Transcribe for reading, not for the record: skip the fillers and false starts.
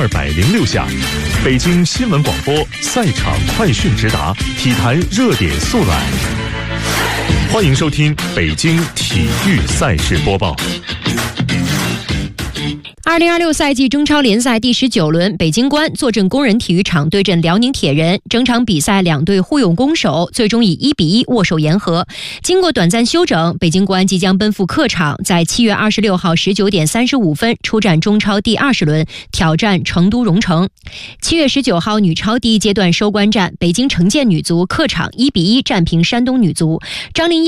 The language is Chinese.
206下。北京新闻广播赛场快讯直达，体坛热点速览。欢迎收听北京体育赛事播报。 2026赛季中超联赛第19轮，北京官坐镇工人体育场对阵辽宁铁人。整场比赛两队互有攻守，最终以1-1握手言和。经过短暂休整，北京官即将奔赴客场，在7月26号19点35分出战中超第20轮，挑战成都蓉城。7月19号女超第一阶段收官战，北京城建女足客场1-1战平山东女足。张琳艳